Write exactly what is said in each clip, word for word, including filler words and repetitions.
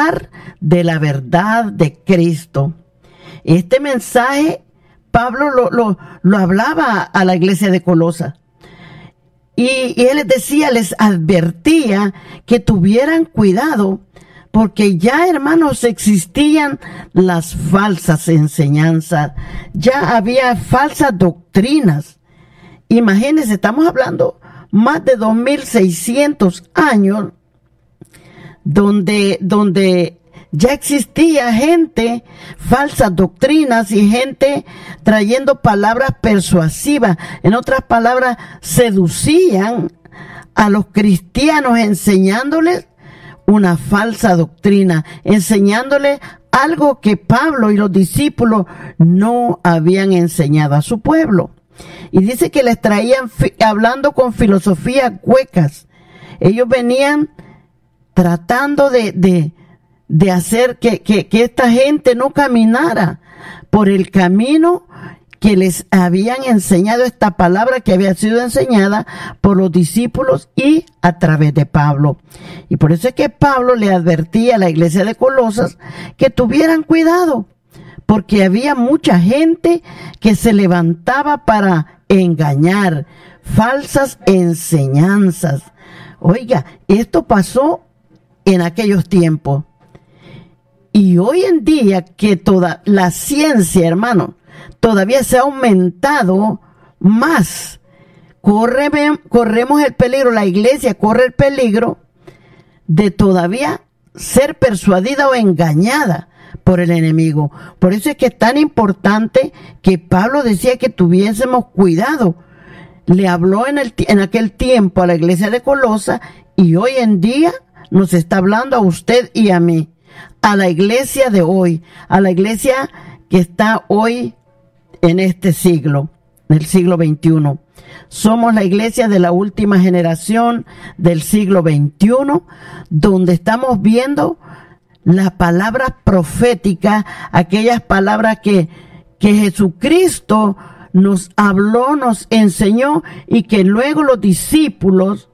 gustar de la verdad de Cristo. Este mensaje Pablo lo, lo, lo hablaba a la iglesia de Colosas. Y, y él les decía, les advertía que tuvieran cuidado, porque ya, hermanos, existían las falsas enseñanzas, ya había falsas doctrinas. Imagínense, estamos hablando más de dos mil seiscientos años donde, donde ya existía gente, falsas doctrinas y gente trayendo palabras persuasivas. En otras palabras, seducían a los cristianos enseñándoles una falsa doctrina, enseñándoles algo que Pablo y los discípulos no habían enseñado a su pueblo. Y dice que les traían hablando con filosofías huecas. Ellos venían tratando de, de, de hacer que, que, que esta gente no caminara por el camino que les habían enseñado, esta palabra que había sido enseñada por los discípulos y a través de Pablo. Y por eso es que Pablo le advertía a la iglesia de Colosas que tuvieran cuidado, porque había mucha gente que se levantaba para engañar, falsas enseñanzas. Oiga, esto pasó en aquellos tiempos. Y hoy en día que toda la ciencia, hermano, todavía se ha aumentado más. Corre, corremos el peligro, la iglesia corre el peligro de todavía ser persuadida o engañada por el enemigo. Por eso es que es tan importante que Pablo decía que tuviésemos cuidado. Le habló en, el, en aquel tiempo a la iglesia de Colosas y hoy en día nos está hablando a usted y a mí, a la iglesia de hoy, a la iglesia que está hoy en este siglo, del siglo veintiuno. Somos la iglesia de la última generación del siglo veintiuno, donde estamos viendo las palabras proféticas, aquellas palabras que, que Jesucristo nos habló, nos enseñó y que luego los discípulos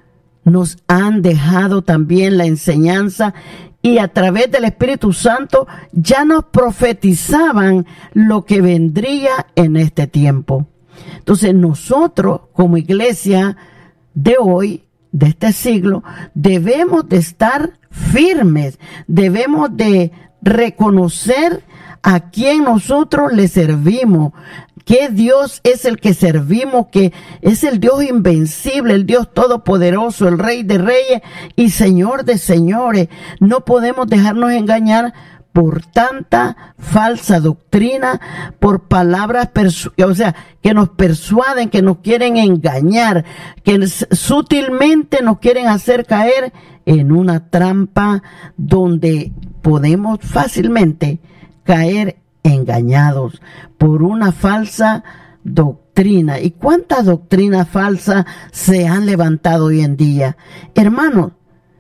nos han dejado también la enseñanza. Y a través del Espíritu Santo ya nos profetizaban lo que vendría en este tiempo. Entonces nosotros, como iglesia de hoy, de este siglo, debemos de estar firmes, debemos de reconocer a quién nosotros le servimos, qué Dios es el que servimos, que es el Dios invencible, el Dios todopoderoso, el Rey de reyes y Señor de señores. No podemos dejarnos engañar por tanta falsa doctrina, por palabras, o sea, que nos persuaden, que nos quieren engañar, que sutilmente nos quieren hacer caer en una trampa donde podemos fácilmente caer engañados por una falsa doctrina. ¿Y cuántas doctrinas falsas se han levantado hoy en día? Hermanos,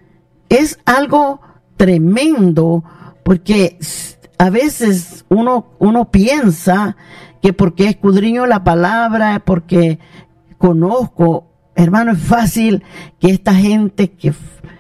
es algo tremendo, porque a veces uno, uno piensa que porque escudriño la palabra, porque conozco, hermano, es fácil que esta gente que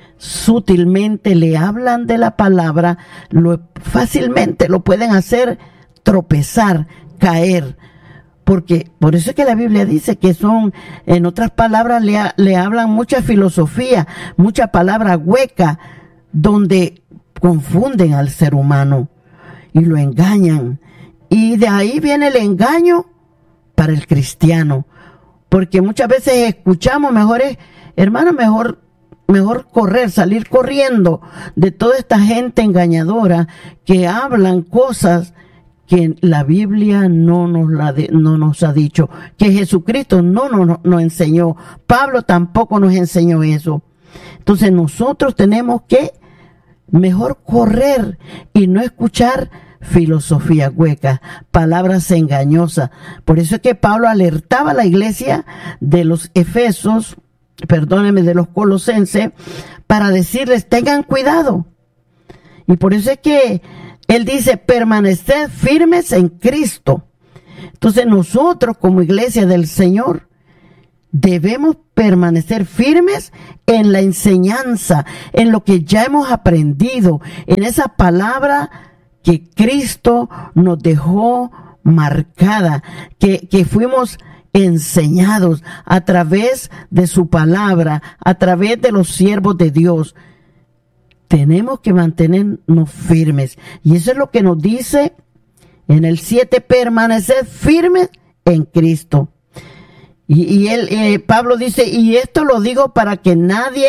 sutilmente le hablan de la palabra, lo, fácilmente lo pueden hacer tropezar, caer, porque por eso es que la Biblia dice que son, en otras palabras, le, le hablan mucha filosofía, mucha palabra hueca, donde confunden al ser humano y lo engañan. Y de ahí viene el engaño para el cristiano, porque muchas veces escuchamos, mejor es, hermano, mejor Mejor correr, salir corriendo de toda esta gente engañadora que hablan cosas que la Biblia no nos, la de, no nos ha dicho, que Jesucristo no nos, nos enseñó, Pablo tampoco nos enseñó eso. Entonces nosotros tenemos que mejor correr y no escuchar filosofía hueca, palabras engañosas. Por eso es que Pablo alertaba a la iglesia de los Efesos, perdónenme, de los Colosenses, para decirles, tengan cuidado. Y por eso es que él dice, permaneced firmes en Cristo. Entonces nosotros como iglesia del Señor debemos permanecer firmes en la enseñanza, en lo que ya hemos aprendido, en esa palabra que Cristo nos dejó marcada, que, que fuimos enseñados a través de su palabra, a través de los siervos de Dios. Tenemos que mantenernos firmes. Y eso es lo que nos dice en el siete, permanecer firmes en Cristo. Y, y él, eh, Pablo dice, y esto lo digo para que nadie